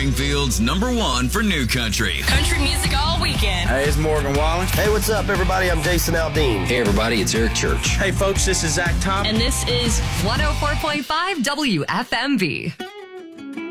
Springfield's #1 for new country. Country music all weekend. Hey, it's Morgan Wallen. Hey, what's up, everybody? I'm Jason Aldean. Hey, everybody, it's Eric Church. Hey, folks, this is Zach Thomas. And this is 104.5 WFMV.